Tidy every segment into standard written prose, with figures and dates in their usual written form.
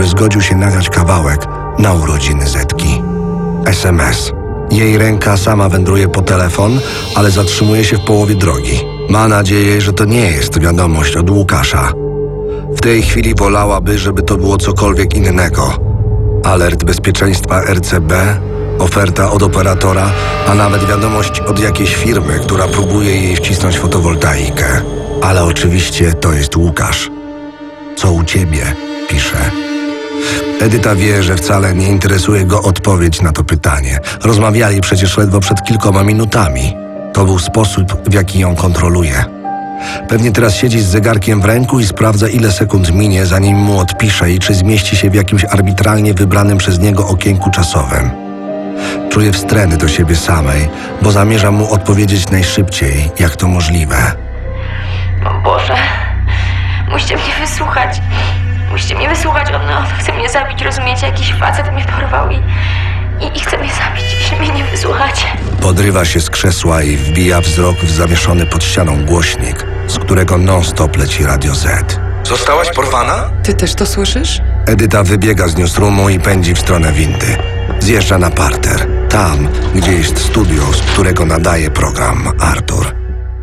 że zgodził się nagrać kawałek na urodziny Zetki. SMS. Jej ręka sama wędruje po telefon, ale zatrzymuje się w połowie drogi. Ma nadzieję, że to nie jest wiadomość od Łukasza. W tej chwili wolałaby, żeby to było cokolwiek innego. Alert bezpieczeństwa RCB, oferta od operatora, a nawet wiadomość od jakiejś firmy, która próbuje jej wcisnąć fotowoltaikę. Ale oczywiście to jest Łukasz. Co u ciebie? Pisze. Edyta wie, że wcale nie interesuje go odpowiedź na to pytanie. Rozmawiali przecież ledwo przed kilkoma minutami. To był sposób, w jaki ją kontroluje. Pewnie teraz siedzi z zegarkiem w ręku i sprawdza, ile sekund minie, zanim mu odpisze i czy zmieści się w jakimś arbitralnie wybranym przez niego okienku czasowym. Czuje wstręt do siebie samej, bo zamierza mu odpowiedzieć najszybciej, jak to możliwe. O Boże, musicie mnie wysłuchać. Musicie mnie wysłuchać, on chce mnie zabić, rozumiecie? Jakiś facet mnie porwał i chce mnie zabić, jeśli mnie nie wysłuchacie. Podrywa się z krzesła i wbija wzrok w zawieszony pod ścianą głośnik, z którego non-stop leci Radio Z. Zostałaś porwana? Ty też to słyszysz? Edyta wybiega z newsroomu i pędzi w stronę windy. Zjeżdża na parter, tam, gdzie jest studio, z którego nadaje program Artur.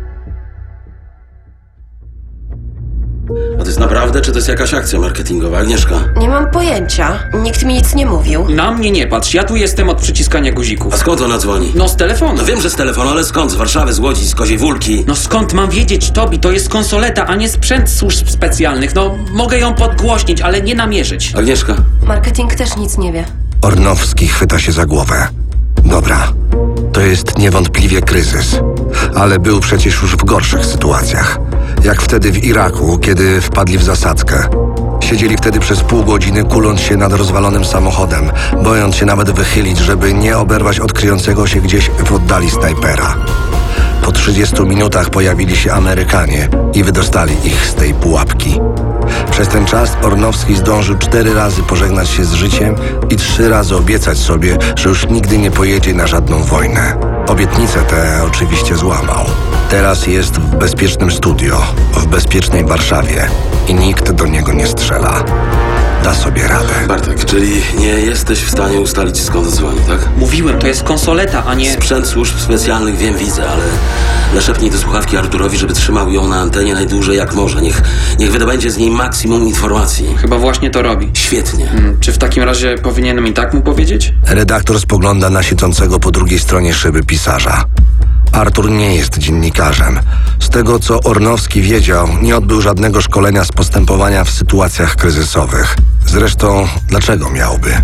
A to jest naprawdę, czy to jest jakaś akcja marketingowa, Agnieszka? Nie mam pojęcia. Nikt mi nic nie mówił. Na mnie nie patrz, ja tu jestem od przyciskania guzików. A skąd ona dzwoni? No z telefonu. No wiem, że z telefonu, ale skąd? Z Warszawy, z Łodzi, z Koziej Wólki? No skąd mam wiedzieć, Tobi? To jest konsoleta, a nie sprzęt służb specjalnych. No mogę ją podgłośnić, ale nie namierzyć. Agnieszka, Marketing też nic nie wie. Ornowski chwyta się za głowę. Dobra, to jest niewątpliwie kryzys, ale był przecież już w gorszych sytuacjach. Jak wtedy w Iraku, kiedy wpadli w zasadzkę. Siedzieli wtedy przez pół godziny, kuląc się nad rozwalonym samochodem, bojąc się nawet wychylić, żeby nie oberwać odkryjącego się gdzieś w oddali snajpera. Po 30 minutach pojawili się Amerykanie i wydostali ich z tej pułapki. Przez ten czas Ornowski zdążył 4 razy pożegnać się z życiem i 3 razy obiecać sobie, że już nigdy nie pojedzie na żadną wojnę. Obietnicę tę oczywiście złamał. Teraz jest w bezpiecznym studio, w bezpiecznej Warszawie i nikt do niego nie strzela. Da sobie radę. Bartek, czyli nie jesteś w stanie ustalić, skąd dzwoni, tak? Mówiłem, to jest konsoleta, a nie... Sprzęt służb specjalnych, wiem, widzę, ale naszepnij do słuchawki Arturowi, żeby trzymał ją na antenie najdłużej jak może. Niech wydobędzie z niej maksimum informacji. Chyba właśnie to robi. Świetnie. Czy w takim razie powinienem i tak mu powiedzieć? Redaktor spogląda na siedzącego po drugiej stronie szyby pisarza. Artur nie jest dziennikarzem. Z tego, co Ornowski wiedział, nie odbył żadnego szkolenia z postępowania w sytuacjach kryzysowych. Zresztą, dlaczego miałby?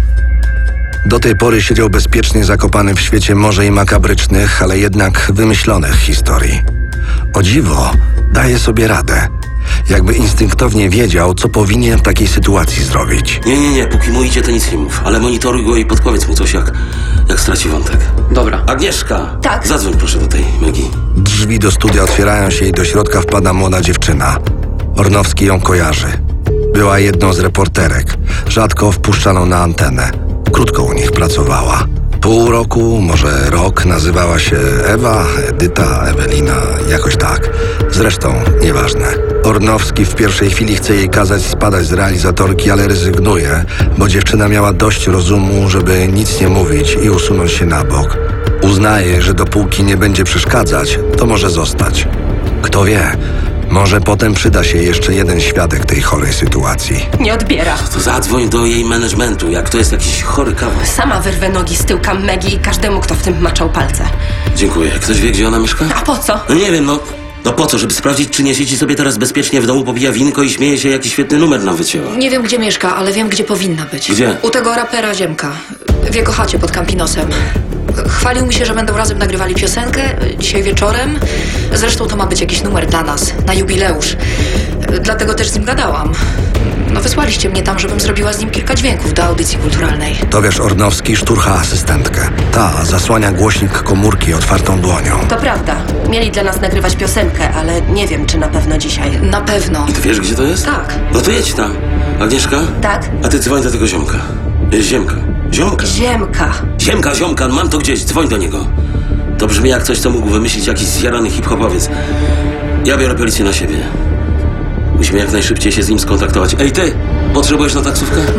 Do tej pory siedział bezpiecznie zakopany w świecie może i makabrycznych, ale jednak wymyślonych historii. O dziwo, daje sobie radę. Jakby instynktownie wiedział, co powinien w takiej sytuacji zrobić. Nie, póki mu idzie, to nic nie mów. Ale monitoruj go i podpowiedz mu coś, jak straci wątek. Dobra. Agnieszka! Tak? Zadzwoń proszę do tej Megi. Drzwi do studia otwierają się i do środka wpada młoda dziewczyna. Ornowski ją kojarzy. Była jedną z reporterek, rzadko wpuszczaną na antenę. Krótko u nich pracowała. Pół roku, może rok, nazywała się Ewa, Edyta, Ewelina, jakoś tak. Zresztą nieważne. Ornowski w pierwszej chwili chce jej kazać spadać z realizatorki, ale rezygnuje, bo dziewczyna miała dość rozumu, żeby nic nie mówić i usunąć się na bok. Uznaje, że dopóki nie będzie przeszkadzać, to może zostać. Kto wie, może potem przyda się jeszcze jeden świadek tej chorej sytuacji. Nie odbiera. To zadzwoń do jej managementu, jak to jest jakiś chory kawał. Sama wyrwę nogi z tyłka Megi i każdemu, kto w tym maczał palce. Dziękuję. Ktoś wie, gdzie ona mieszka? A po co? No nie wiem, no po co, żeby sprawdzić, czy nie siedzi sobie teraz bezpiecznie w domu, popija winko i śmieje się, jaki świetny numer nam wycięła. Nie wiem, gdzie mieszka, ale wiem, gdzie powinna być. Gdzie? U tego rapera Ziemka. W jego chacie pod Campinosem. Chwalił mi się, że będą razem nagrywali piosenkę dzisiaj wieczorem. Zresztą to ma być jakiś numer dla nas, na jubileusz. Dlatego też z nim gadałam. No wysłaliście mnie tam, żebym zrobiła z nim kilka dźwięków do audycji kulturalnej. Tobiasz Ornowski szturcha asystentkę. Ta zasłania głośnik komórki otwartą dłonią. To prawda. Mieli dla nas nagrywać piosenkę, ale nie wiem, czy na pewno dzisiaj. Na pewno. I ty wiesz, gdzie to jest? Tak. No to jedź tam. Agnieszka? Tak? A ty dzwoń do tego ziomka. Ziemka. Ziomka, mam to gdzieś, dzwoń do niego. To brzmi jak coś, co mógł wymyślić jakiś zjarany hip-hopowiec. Ja biorę policję na siebie. Musimy jak najszybciej się z nim skontaktować. Ej ty, potrzebujesz na taksówkę?